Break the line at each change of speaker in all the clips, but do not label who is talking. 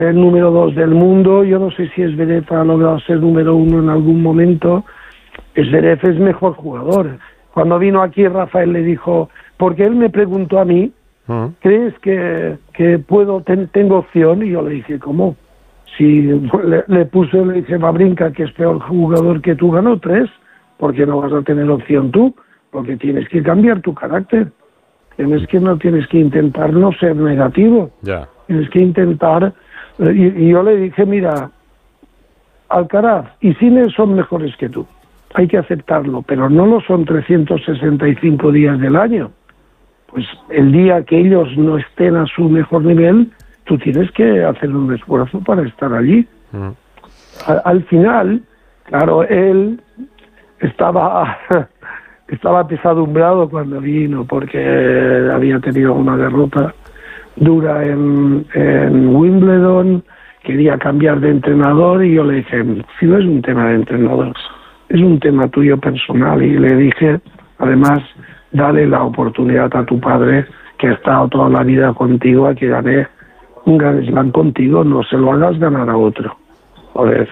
el número 2 del mundo. Yo no sé si Zverev ha logrado ser número 1 en algún momento. Zverev es mejor jugador. Cuando vino aquí Rafael le dijo, porque él me preguntó a mí, ¿crees que tengo opción? Y yo le dije, ¿cómo? Si le dije, Wawrinka, que es peor jugador que tú, ganó 3, ¿por qué no vas a tener opción tú? Porque tienes que cambiar tu carácter. Tienes que intentar no ser negativo.
Ya.
Tienes que intentar... Y yo le dije, mira, Alcaraz y Sinner son mejores que tú. Hay que aceptarlo, pero no lo son 365 días del año. Pues el día que ellos no estén a su mejor nivel, tú tienes que hacer un esfuerzo para estar allí. Al final, claro, él estaba apesadumbrado cuando vino, porque había tenido una derrota dura en Wimbledon, quería cambiar de entrenador, y yo le dije, si no es un tema de entrenador, es un tema tuyo personal. Y le dije, además, dale la oportunidad a tu padre, que ha estado toda la vida contigo, a que gane un Grand Slam contigo, no se lo hagas ganar a otro. Joder,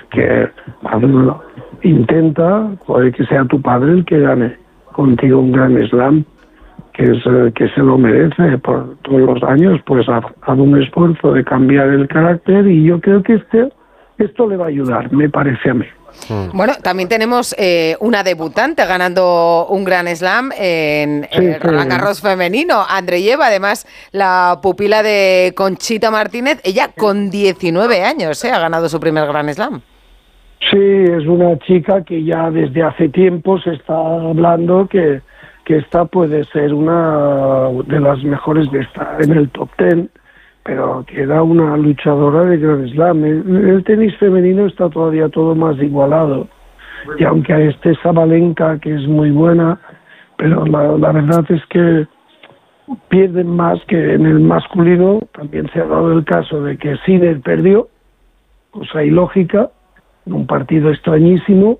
intenta, joder, que sea tu padre el que gane contigo un Grand Slam, que se lo merece por todos los años. Pues haz un esfuerzo de cambiar el carácter, y yo creo que esto le va a ayudar, me parece a mí.
Bueno, también tenemos una debutante ganando un Grand Slam en Roland Garros femenino, Andreeva, además la pupila de Conchita Martínez. Ella con 19 años ha ganado su primer Grand Slam.
Sí, es una chica que ya desde hace tiempo se está hablando que esta puede ser una de las mejores de estar en el top 10, pero que era una luchadora de Grand Slam. El tenis femenino está todavía todo más igualado, y aunque Sabalenka, que es muy buena, pero la verdad es que pierden más que en el masculino. También se ha dado el caso de que Sinner perdió, cosa ilógica, en un partido extrañísimo,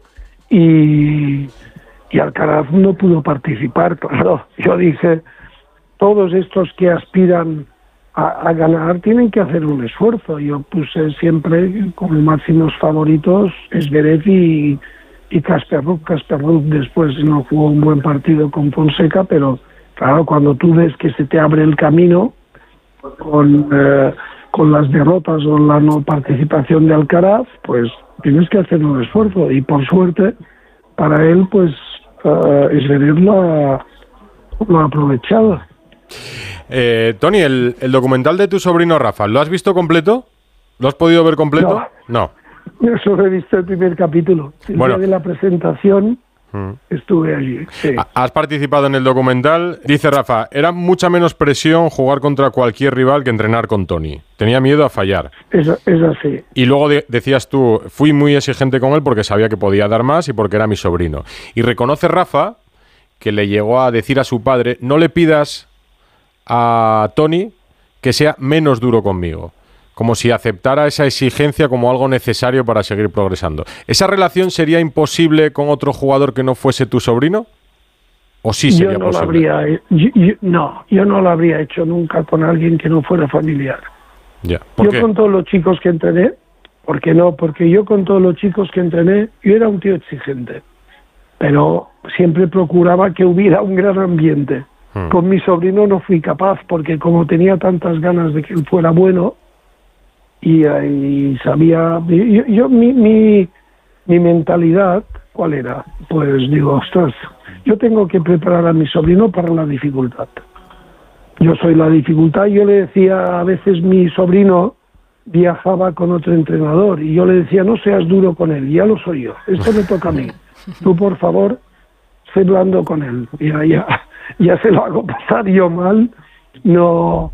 y Alcaraz no pudo participar. Claro, yo dije, todos estos que aspiran a ganar tienen que hacer un esfuerzo. Yo puse siempre como máximos favoritos Zverev y Casper Ruud. Casper Ruud después no jugó un buen partido con Fonseca, pero claro, cuando tú ves que se te abre el camino con las derrotas o la no participación de Alcaraz, pues tienes que hacer un esfuerzo, y por suerte para él, pues Zverev lo ha aprovechado.
Toni, el documental de tu sobrino Rafa, ¿lo has visto completo? ¿Lo has podido ver completo? No.
Yo solo he visto el primer capítulo. El día de la presentación estuve allí. Sí.
¿Has participado en el documental? Dice Rafa, era mucha menos presión jugar contra cualquier rival que entrenar con Toni. Tenía miedo a fallar.
Es así.
Y luego decías tú, fui muy exigente con él porque sabía que podía dar más y porque era mi sobrino. Y reconoce Rafa que le llegó a decir a su padre, no le pidas a Toni que sea menos duro conmigo, como si aceptara esa exigencia como algo necesario para seguir progresando. ¿Esa relación sería imposible con otro jugador que no fuese tu sobrino? ¿O sí sería posible?
Yo no lo habría hecho nunca con alguien que no fuera familiar.
Ya.
Yo con todos los chicos que entrené, ¿por qué no? Porque yo con todos los chicos que entrené, yo era un tío exigente, pero siempre procuraba que hubiera un gran ambiente. Con mi sobrino no fui capaz, porque como tenía tantas ganas de que él fuera bueno, y sabía... Mi mentalidad, ¿cuál era? Pues digo, ostras, yo tengo que preparar a mi sobrino para la dificultad. Yo soy la dificultad. Yo le decía, a veces mi sobrino viajaba con otro entrenador, y yo le decía, no seas duro con él, ya lo soy yo, esto me toca a mí. Tú, por favor, sé blando con él. Ya se lo hago pasar yo mal, no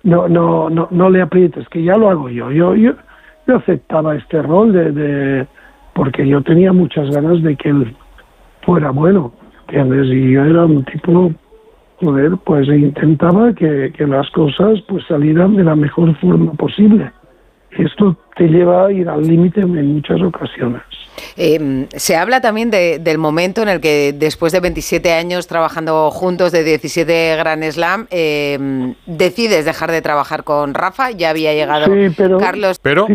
le aprietes, que ya lo hago yo. Yo aceptaba este rol porque yo tenía muchas ganas de que él fuera bueno, ¿entiendes? Y yo era un tipo, pues intentaba que las cosas pues salieran de la mejor forma posible. Esto te lleva a ir al límite en muchas ocasiones.
Se habla también del momento en el que después de 27 años trabajando juntos, de 17 Grand Slam, decides dejar de trabajar con Rafa. Ya había llegado Carlos.
Pero